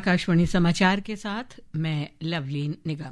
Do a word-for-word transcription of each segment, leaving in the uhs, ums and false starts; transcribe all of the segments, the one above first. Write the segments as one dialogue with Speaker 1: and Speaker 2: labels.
Speaker 1: आकाशवाणी समाचार के साथ मैं लवलीन निगम।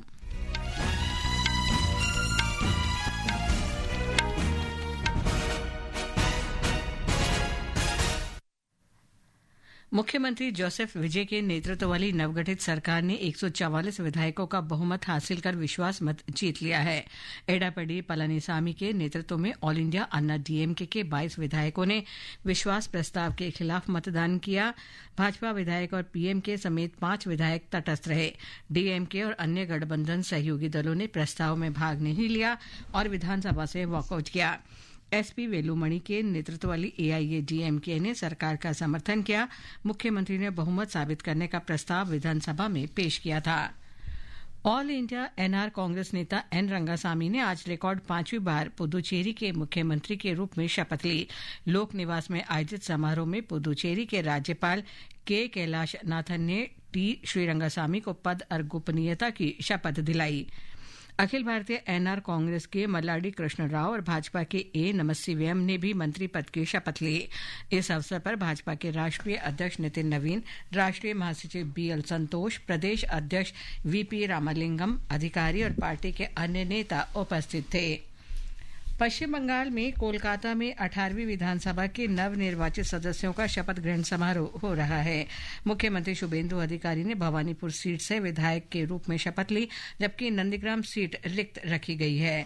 Speaker 1: मुख्यमंत्री जोसेफ विजय के नेतृत्व वाली नवगठित सरकार ने एक सौ चवालीस विधायकों का बहुमत हासिल कर विश्वास मत जीत लिया है। एडापडी पलानीसामी के नेतृत्व में ऑल इंडिया अन्ना डीएमके के बाईस विधायकों ने विश्वास प्रस्ताव के खिलाफ मतदान किया। भाजपा विधायक और पीएमके समेत पांच विधायक तटस्थ रहे। डीएमके और अन्य गठबंधन सहयोगी दलों ने प्रस्ताव में भाग नहीं लिया और विधानसभा से वॉकआउट किया। एसपी वेलुमणि के नेतृत्व वाली एआईएडीएमके ने सरकार का समर्थन किया। मुख्यमंत्री ने बहुमत साबित करने का प्रस्ताव विधानसभा में पेश किया था। ऑल इंडिया एनआर कांग्रेस नेता एन रंगासामी ने आज रिकॉर्ड पांचवी बार पुदुचेरी के मुख्यमंत्री के रूप में शपथ ली। लोक निवास में आयोजित समारोह में पुदुचेरी के राज्यपाल के कैलाश नाथन ने टी श्री रंगासामी को पद और गोपनीयता की शपथ दिलाई। अखिल भारतीय एनआर कांग्रेस के मल्लाडी कृष्ण राव और भाजपा के ए नमस्सीवयम ने भी मंत्री पद की शपथ ली। इस अवसर पर भाजपा के राष्ट्रीय अध्यक्ष नितिन नवीन, राष्ट्रीय महासचिव बीएल संतोष, प्रदेश अध्यक्ष वीपी रामलिंगम, अधिकारी और पार्टी के अन्य नेता उपस्थित थे। पश्चिम बंगाल में कोलकाता में अठारहवीं विधानसभा के नवनिर्वाचित सदस्यों का शपथ ग्रहण समारोह हो रहा है। मुख्यमंत्री शुभेंदु अधिकारी ने भवानीपुर सीट से विधायक के रूप में शपथ ली, जबकि नंदीग्राम सीट रिक्त रखी गई है।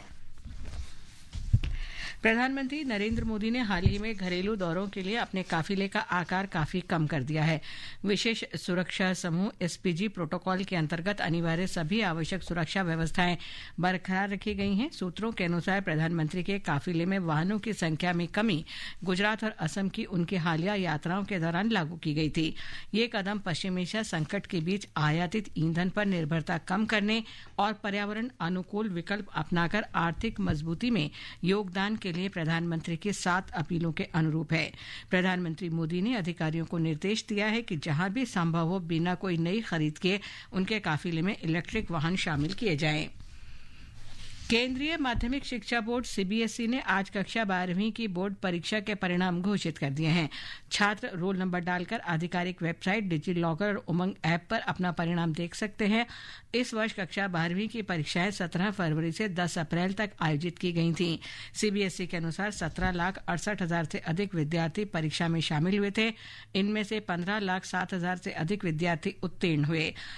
Speaker 1: प्रधानमंत्री नरेंद्र मोदी ने हाल ही में घरेलू दौरों के लिए अपने काफिले का आकार काफी कम कर दिया है। विशेष सुरक्षा समूह एसपीजी प्रोटोकॉल के अंतर्गत अनिवार्य सभी आवश्यक सुरक्षा व्यवस्थाएं बरकरार रखी गई हैं। सूत्रों के अनुसार प्रधानमंत्री के काफिले में वाहनों की संख्या में कमी गुजरात और असम की उनकी हालिया यात्राओं के दौरान लागू की गई थी। ये कदम पश्चिम एशिया संकट के बीच आयातित ईंधन पर निर्भरता कम करने और पर्यावरण अनुकूल विकल्प अपनाकर आर्थिक मजबूती में योगदान के लिए प्रधानमंत्री की सात अपीलों के अनुरूप है। प्रधानमंत्री मोदी ने अधिकारियों को निर्देश दिया है कि जहां भी संभव हो बिना कोई नई खरीद के उनके काफिले में इलेक्ट्रिक वाहन शामिल किए जाएं। केंद्रीय माध्यमिक शिक्षा बोर्ड सीबीएसई ने आज कक्षा बारहवीं की बोर्ड परीक्षा के परिणाम घोषित कर दिए हैं। छात्र रोल नंबर डालकर आधिकारिक वेबसाइट डिजी लॉकर और उमंग ऐप पर अपना परिणाम देख सकते हैं। इस वर्ष कक्षा बारहवीं की परीक्षाएं सत्रह फरवरी से दस अप्रैल तक आयोजित की गई थीं। सीबीएसई के अनुसार सत्रह लाख अड़सठ हजार से अधिक विद्यार्थी परीक्षा में शामिल हुए थे। इनमें से पंद्रह लाख सात हजार से अधिक विद्यार्थी उत्तीर्ण हुए।